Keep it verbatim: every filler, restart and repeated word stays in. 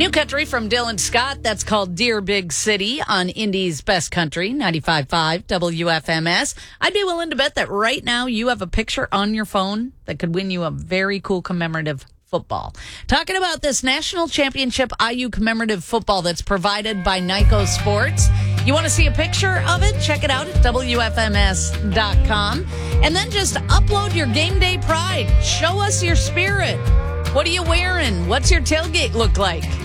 New country from Dylan Scott. That's called Dear Big City on Indy's Best Country, ninety-five point five W F M S. I'd be willing to bet that right now you have a picture on your phone that could win you a very cool commemorative football. Talking about this national championship I U commemorative football that's provided by Nyco Sports. You want to see a picture of it? Check it out at W F M S dot com. And then just upload your game day pride. Show us your spirit. What are you wearing? What's your tailgate look like?